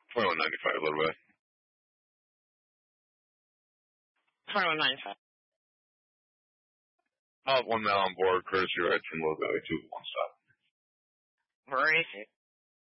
$21.95 a little bit. $21.95. 1 mile on board, courtesy ride from Low Valley to one stop. Where is it?